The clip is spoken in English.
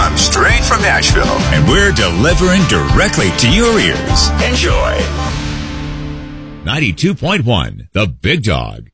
FM, straight from Nashville. And we're delivering directly to your ears. Enjoy. 92.1, The Big Dog.